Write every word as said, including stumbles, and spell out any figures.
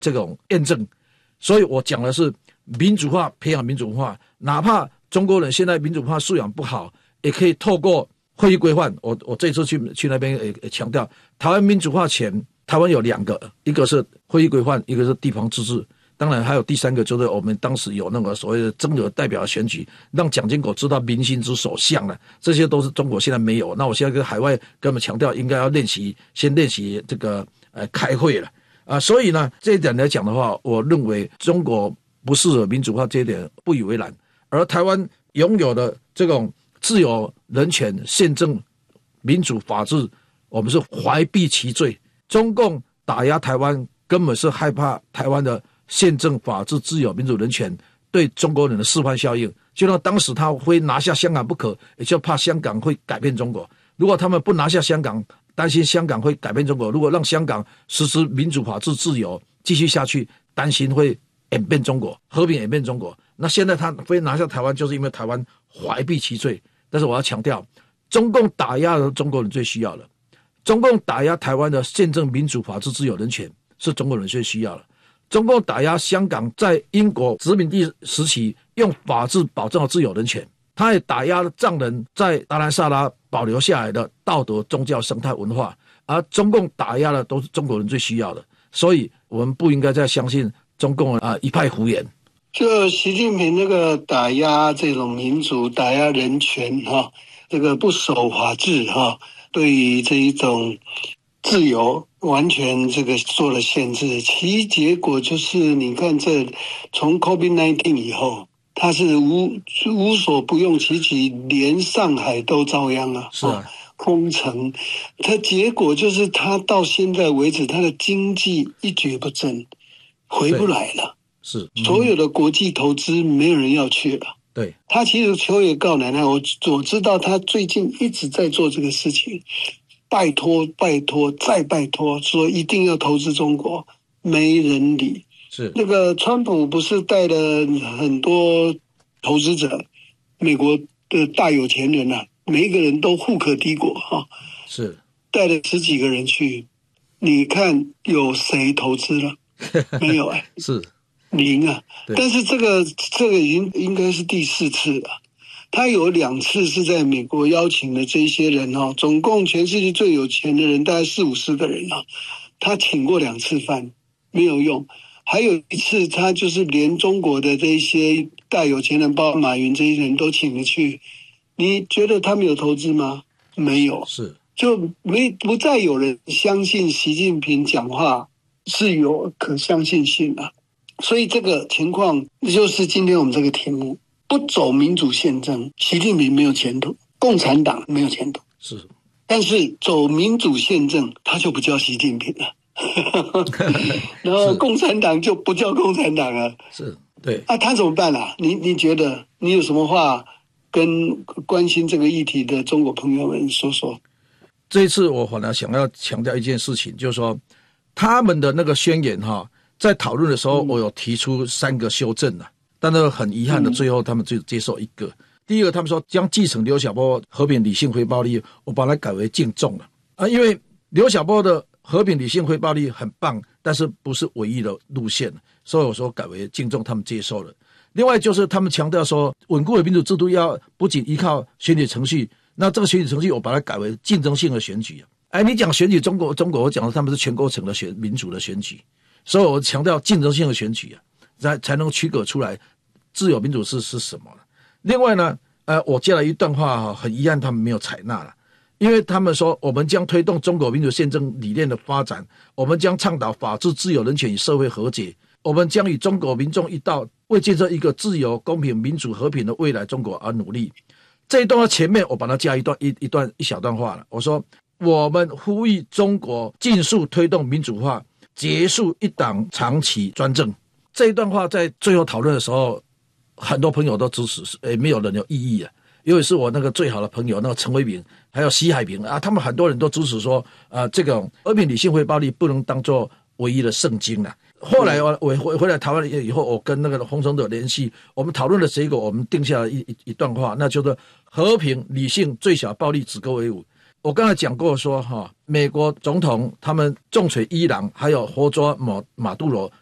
这种验证。所以我讲的是民主化，培养民主化，哪怕中国人现在民主化素养不好，也可以透过会议规范。我我这次去去那边也也强调，台湾民主化前，台湾有两个，一个是会议规范，一个是地方自治。当然还有第三个，就是我们当时有那个所谓的增额代表选举，让蒋经国知道民心之所向了，这些都是中国现在没有。那我现在跟海外跟我们强调，应该要练习，先练习这个呃开会了啊。所以呢，这一点来讲的话，我认为中国不适合民主化，这一点不以为然。而台湾拥有的这种自由、人权、宪政、民主、法治，我们是怀璧其罪。中共打压台湾，根本是害怕台湾的宪政、法治、自由、民主、人权对中国人的示范效应。就像当时他会拿下香港不可，也就怕香港会改变中国。如果他们不拿下香港，担心香港会改变中国；如果让香港实施民主、法治、自由继续下去，担心会演变中国，和平演变中国。那现在他非拿下台湾，就是因为台湾怀璧其罪。但是我要强调，中共打压的中国人最需要的，中共打压台湾的宪政、民主、法治、自由、人权是中国人最需要的。中共打压香港在英国殖民地时期用法治保障了自由人权，他也打压了藏人在达兰萨拉保留下来的道德、宗教、生态文化，而中共打压的都是中国人最需要的。所以我们不应该再相信中共啊一派胡言。 就习近平那个打压这种民主、打压人权哈，这个不守法治哈，对于这一种自由完全这个做了限制，其结果就是你看这从 COVID 十九 以后，他是无无所不用其极，连上海都遭殃啊， 是啊， 封城，他结果就是他到现在为止，他的经济一蹶不振，回不来了。 是、 嗯、所有的国际投资没有人要去了。 对， 他其实求也告奶奶，我我知道他最近一直在做这个事情，拜托拜托再拜托，说一定要投资中国，没人理。 是那个川普不是带了很多投资者，美国的大有钱人啊，每一个人都富可敌国哈、啊， 是带了十几个人去，你看有谁投资了？没有哎、欸， 是。 零啊，但是这个这个已经应该是第四次了。他有两次是在美国邀请的这些人哦，总共全世界最有钱的人大概四五十个人啊，他请过两次饭没有用。还有一次他就是连中国的这些大有钱人，包括马云这些人都请了去。你觉得他们有投资吗？没有， 是就没不再有人相信习近平讲话是有可相信性啊。所以这个情况就是今天我们这个题目，不走民主宪政，习近平没有前途，共产党没有前途。 是， 但是走民主宪政，他就不叫习近平了，然后共产党就不叫共产党了。 是，对。 啊，他怎么办啊？你你觉得你有什么话跟关心这个议题的中国朋友们说说？ 这一次我反而想要强调一件事情，就是说他们的那个宣言哈。在讨论的时候，我有提出三个修正了、啊，但是很遗憾的，最后他们只接受一个。第一个，他们说将继承刘晓波和平理性非暴力，我把它改为敬重了啊，因为刘晓波的和平理性非暴力很棒，但是不是唯一的路线，所以我说改为敬重，他们接受了。另外就是他们强调说，稳固的民主制度要不仅依靠选举程序，那这个选举程序我把它改为竞争性的选举啊。哎，你讲选举，中国中国我讲的他们是全过程的选民主的选举。所以我强调竞争性的选举啊，才才能区隔出来自由民主是是什么。另外呢，呃，我接了一段话哈，很遗憾他们没有采纳了，因为他们说我们将推动中国民主宪政理念的发展，我们将倡导法治、自由、人权与社会和解，我们将与中国民众一道为建设一个自由、公平、民主、和平的未来中国而努力。这一段话前面我把它加一段一一段一小段话了，我说我们呼吁中国尽速推动民主化。结束一党长期专政，这一段话在最后讨论的时候，很多朋友都支持，诶，没有人有异议啊。因为是我那个最好的朋友，那个陈为民，还有西海平啊，他们很多人都支持说，啊、呃，这个和平理性非暴力不能当作唯一的圣经啊。后来我我回回来台湾以后，我跟那个洪承德联系，我们讨论的结果，我们定下了一一一段话，那就是和平、理性、最小暴力，止戈为武。我刚才讲过说哈，美国总统他们重锤伊朗，还有活捉马马杜罗，